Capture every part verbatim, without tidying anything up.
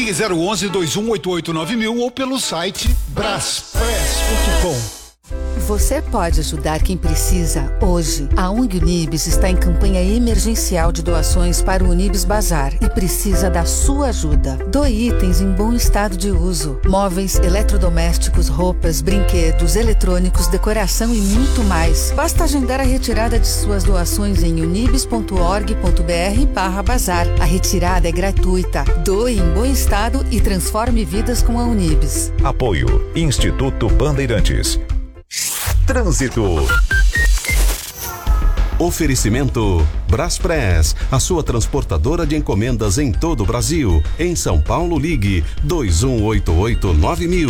Ligue zero onze, dois um oito oito, nove mil ou pelo site braspress ponto com. Você pode ajudar quem precisa hoje. A O N G Unibis está em campanha emergencial de doações para o Unibis Bazar e precisa da sua ajuda. Doe itens em bom estado de uso. Móveis, eletrodomésticos, roupas, brinquedos, eletrônicos, decoração e muito mais. Basta agendar a retirada de suas doações em unibis ponto org ponto br barra bazar. A retirada é gratuita. Doe em bom estado e transforme vidas com a Unibis. Apoio Instituto Bandeirantes. Trânsito. Oferecimento Braspress, a sua transportadora de encomendas em todo o Brasil. Em São Paulo, ligue dois um oito oito, nove mil.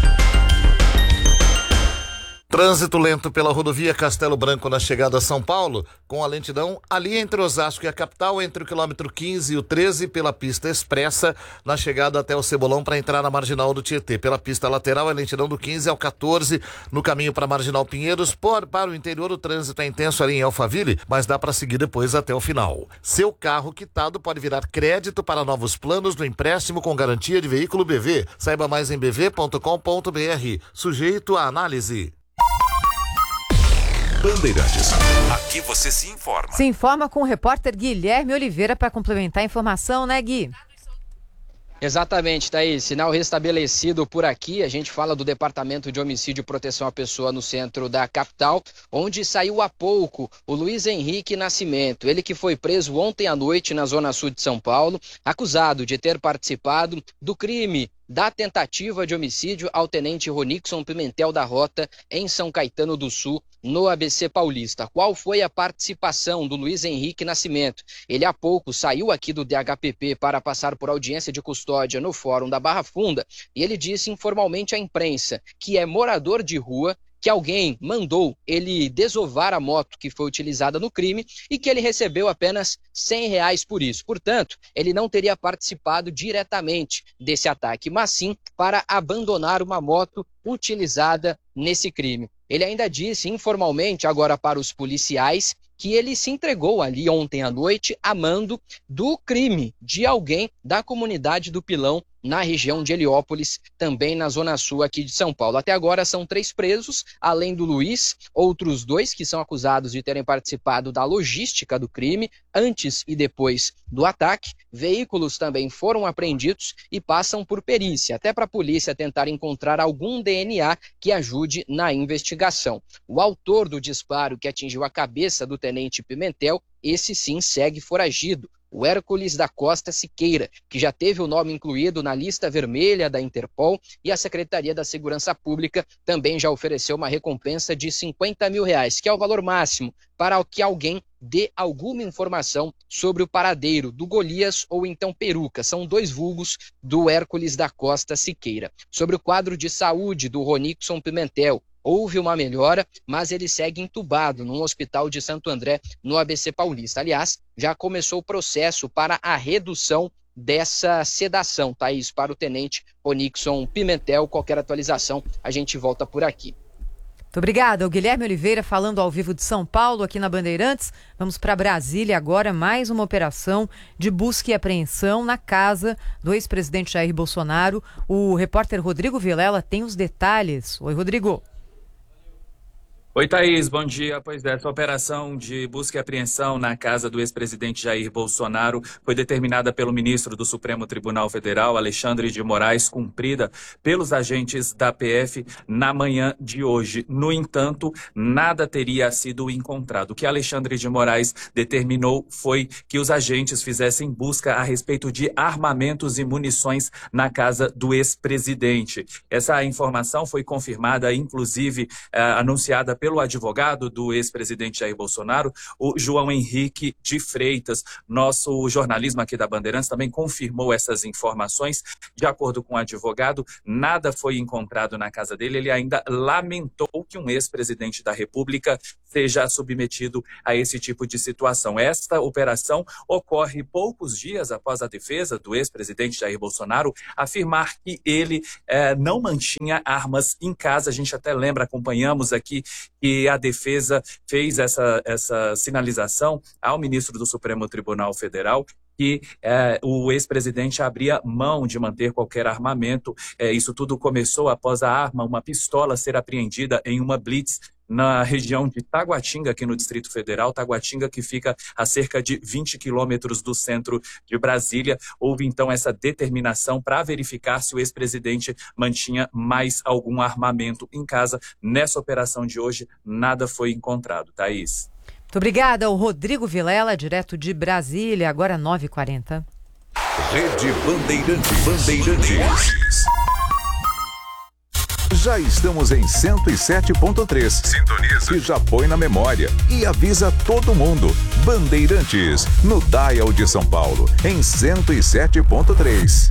Trânsito lento pela rodovia Castelo Branco na chegada a São Paulo, com a lentidão ali entre Osasco e a capital, entre o quilômetro quinze e o treze, pela pista expressa, na chegada até o Cebolão para entrar na Marginal do Tietê. Pela pista lateral, a lentidão do quinze ao quatorze, no caminho para a Marginal Pinheiros. Por, para o interior, o trânsito é intenso ali em Alphaville, mas dá para seguir depois até o final. Seu carro quitado pode virar crédito para novos planos do empréstimo com garantia de veículo B V. Saiba mais em b v ponto com ponto b r. Sujeito à análise. Bandeirantes. Aqui você se informa. Se informa com o repórter Guilherme Oliveira para complementar a informação, né, Gui? Exatamente, tá aí, sinal restabelecido por aqui. A gente fala do Departamento de Homicídio e Proteção à Pessoa no centro da capital, onde saiu há pouco o Luiz Henrique Nascimento, ele que foi preso ontem à noite na zona sul de São Paulo, acusado de ter participado do crime da tentativa de homicídio ao tenente Ronixon Pimentel da Rota em São Caetano do Sul, no A B C Paulista. Qual foi a participação do Luiz Henrique Nascimento? Ele há pouco saiu aqui do D H P P para passar por audiência de custódia no Fórum da Barra Funda e ele disse informalmente à imprensa que é morador de rua, que alguém mandou ele desovar a moto que foi utilizada no crime e que ele recebeu apenas cem reais por isso. Portanto, ele não teria participado diretamente desse ataque, mas sim para abandonar uma moto utilizada nesse crime. Ele ainda disse informalmente, agora para os policiais, que ele se entregou ali ontem à noite a mando do crime de alguém da comunidade do Pilão, na região de Heliópolis, também na zona sul aqui de São Paulo. Até agora são três presos, além do Luiz, outros dois que são acusados de terem participado da logística do crime, antes e depois do ataque. Veículos também foram apreendidos e passam por perícia, até para a polícia tentar encontrar algum D N A que ajude na investigação. O autor do disparo que atingiu a cabeça do tenente Pimentel, esse sim segue foragido. O Hércules da Costa Siqueira, que já teve o nome incluído na lista vermelha da Interpol, e a Secretaria da Segurança Pública também já ofereceu uma recompensa de cinquenta mil reais, que é o valor máximo para que alguém dê alguma informação sobre o paradeiro do Golias ou então Peruca. São dois vulgos do Hércules da Costa Siqueira. Sobre o quadro de saúde do Ronixon Pimentel, houve uma melhora, mas ele segue entubado num hospital de Santo André, no A B C Paulista. Aliás, já começou o processo para a redução dessa sedação, Thaís, para o tenente Ronixon Pimentel. Qualquer atualização, a gente volta por aqui. Muito obrigada. O Guilherme Oliveira falando ao vivo de São Paulo, aqui na Bandeirantes. Vamos para Brasília agora, mais uma operação de busca e apreensão na casa do ex-presidente Jair Bolsonaro. O repórter Rodrigo Vilela tem os detalhes. Oi, Rodrigo. Oi, Thaís, bom dia. Pois é, essa operação de busca e apreensão na casa do ex-presidente Jair Bolsonaro foi determinada pelo ministro do Supremo Tribunal Federal, Alexandre de Moraes, cumprida pelos agentes da P F na manhã de hoje. No entanto, nada teria sido encontrado. O que Alexandre de Moraes determinou foi que os agentes fizessem busca a respeito de armamentos e munições na casa do ex-presidente. Essa informação foi confirmada, inclusive, eh, anunciada pelo advogado do ex-presidente Jair Bolsonaro, o João Henrique de Freitas. Nosso jornalismo aqui da Bandeirantes também confirmou essas informações. De acordo com o advogado, nada foi encontrado na casa dele. Ele ainda lamentou que um ex-presidente da República seja submetido a esse tipo de situação. Esta operação ocorre poucos dias após a defesa do ex-presidente Jair Bolsonaro afirmar que ele eh, não mantinha armas em casa. A gente até lembra, acompanhamos aqui, que a defesa fez essa, essa sinalização ao ministro do Supremo Tribunal Federal que eh, o ex-presidente abria mão de manter qualquer armamento. Eh, isso tudo começou após a arma, uma pistola, ser apreendida em uma blitz na região de Taguatinga, aqui no Distrito Federal. Taguatinga, que fica a cerca de vinte quilômetros do centro de Brasília. Houve então essa determinação para verificar se o ex-presidente mantinha mais algum armamento em casa. Nessa operação de hoje, nada foi encontrado. Thaís. Muito obrigada ao Rodrigo Vilela, direto de Brasília, agora nove e quarenta. Rede Bandeirantes. Bandeirantes. Já estamos em cento e sete ponto três. Sintoniza. E já põe na memória. E avisa todo mundo. Bandeirantes, no Dial de São Paulo, em cento e sete ponto três.